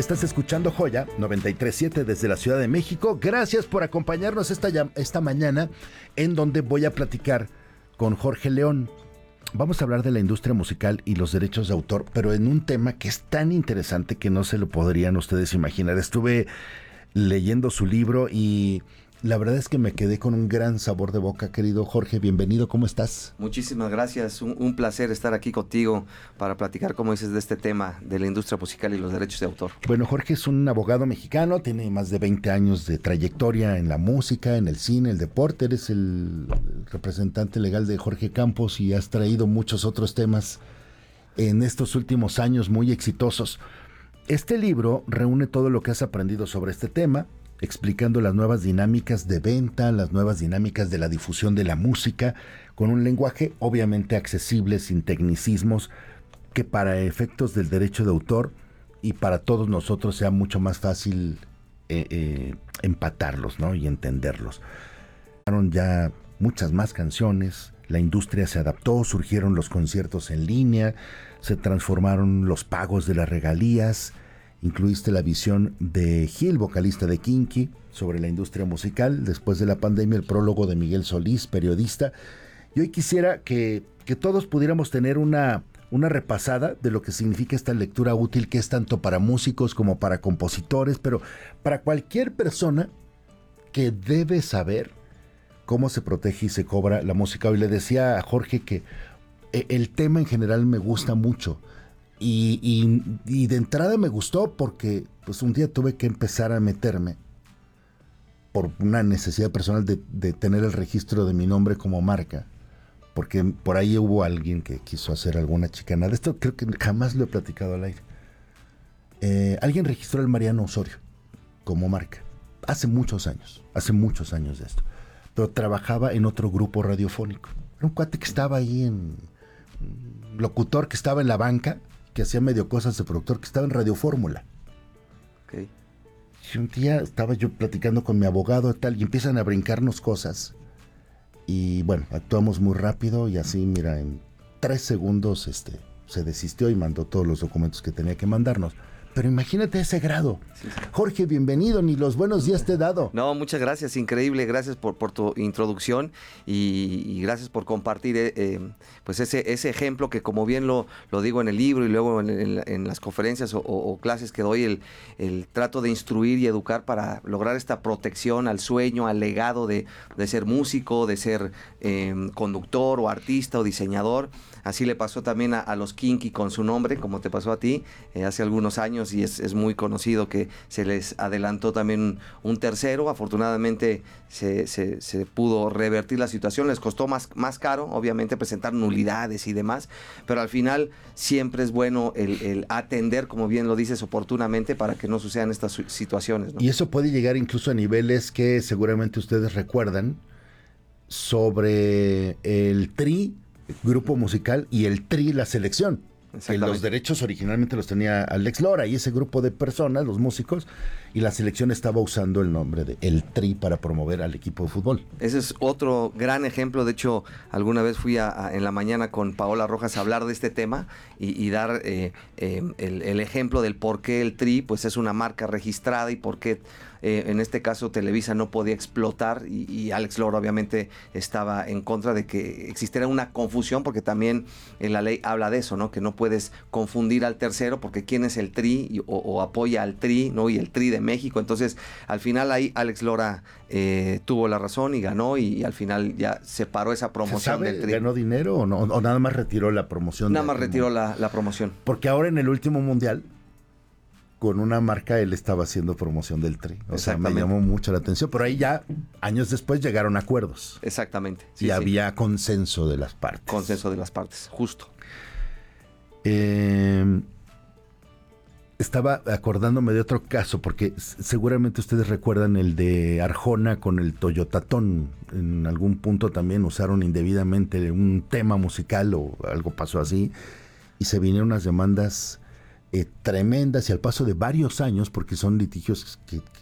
Estás escuchando Joya 93.7 desde la Ciudad de México. Gracias por acompañarnos esta mañana, en donde voy a platicar con Jorge León. Vamos a hablar de la industria musical y los derechos de autor, pero en un tema que es tan interesante que no se lo podrían ustedes imaginar. Estuve leyendo su libro y la verdad es que me quedé con un gran sabor de boca. Querido Jorge, bienvenido, ¿cómo estás? Muchísimas gracias, un placer estar aquí contigo para platicar, como dices, de este tema de la industria musical y los derechos de autor. Bueno, Jorge es un abogado mexicano, tiene más de 20 años de trayectoria en la música, en el cine, el deporte. Eres el representante legal de Jorge Campos y has traído muchos otros temas en estos últimos años muy exitosos. Este libro reúne todo lo que has aprendido sobre este tema, explicando las nuevas dinámicas de venta, las nuevas dinámicas de la difusión de la música, con un lenguaje obviamente accesible, sin tecnicismos, que para efectos del derecho de autor y para todos nosotros sea mucho más fácil empatarlos, ¿no? Y entenderlos. Ya muchas más canciones, la industria se adaptó, surgieron los conciertos en línea, se transformaron los pagos de las regalías. Incluiste la visión de Gil, vocalista de Kinky, sobre la industria musical. Después de la pandemia, el prólogo de Miguel Solís, periodista. Y hoy quisiera que todos pudiéramos tener una repasada de lo que significa esta lectura útil, que es tanto para músicos como para compositores, pero para cualquier persona que debe saber cómo se protege y se cobra la música. Hoy le decía a Jorge que el tema en general me gusta mucho. Y de entrada me gustó porque pues un día tuve que empezar a meterme por una necesidad personal de tener el registro de mi nombre como marca, porque por ahí hubo alguien que quiso hacer alguna chicanada. Esto creo que jamás lo he platicado al aire. Alguien registró el Mariano Osorio como marca hace muchos años de esto, pero trabajaba en otro grupo radiofónico. Era un cuate que estaba ahí un locutor que estaba en la banca, que hacía medio cosas de productor, que estaba en Radio Fórmula. Okay. Y un día estaba yo platicando con mi abogado tal, y empiezan a brincarnos cosas. Y bueno, actuamos muy rápido y así, mira, en 3 segundos se desistió y mandó todos los documentos que tenía que mandarnos. Pero imagínate ese grado. Sí. Jorge, bienvenido, ni los buenos días te he dado. No, muchas gracias, increíble, gracias por tu introducción y gracias por compartir pues ese ejemplo que, como bien lo digo en el libro y luego en las conferencias o clases que doy, el trato de instruir y educar para lograr esta protección al sueño, al legado de ser músico, de ser conductor o artista o diseñador. Así le pasó también a los Kinky con su nombre, como te pasó a ti hace algunos años, y es muy conocido que se les adelantó también un tercero. Afortunadamente se pudo revertir la situación. Les costó más caro, obviamente, presentar nulidades y demás, pero al final siempre es bueno el atender, como bien lo dices, oportunamente, para que no sucedan estas situaciones, ¿no? Y eso puede llegar incluso a niveles que seguramente ustedes recuerdan, sobre el Tri, grupo musical, y el Tri, la selección. Que los derechos originalmente los tenía Alex Lora y ese grupo de personas, los músicos, y la selección estaba usando el nombre de El Tri para promover al equipo de fútbol. Ese es otro gran ejemplo. De hecho, alguna vez fui en la mañana con Paola Rojas a hablar de este tema y dar el ejemplo del por qué el Tri pues es una marca registrada y por qué en este caso Televisa no podía explotar, y Alex Lora obviamente estaba en contra de que existiera una confusión, porque también en la ley habla de eso, ¿no? Que no puedes confundir al tercero, porque quién es el Tri o apoya al Tri, ¿no? Y el Tri de México. Entonces al final ahí Alex Lora tuvo la razón y ganó, y al final ya separó esa promoción del Tri. ¿Ganó dinero o no? ¿O nada más retiró la promoción? Nada más retiró la promoción. Porque ahora en el último mundial, con una marca, él estaba haciendo promoción del Tri. O sea, me llamó mucho la atención. Pero ahí ya, años después, llegaron acuerdos. Exactamente. Sí, y había consenso de las partes. Consenso de las partes, justo. Estaba acordándome de otro caso, porque seguramente ustedes recuerdan el de Arjona con el Toyotatón. En algún punto también usaron indebidamente un tema musical o algo pasó así. Y se vinieron unas demandas tremendas, y al paso de varios años, porque son litigios que